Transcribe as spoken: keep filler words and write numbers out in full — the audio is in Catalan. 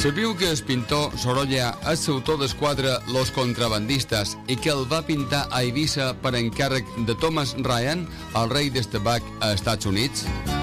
Sabíeu que el pintor Sorolla és l'autor del quadre Los Contrabandistas i que el va pintar a Eivissa per encàrrec de Thomas Ryan, el rei del tabac a Estats Units?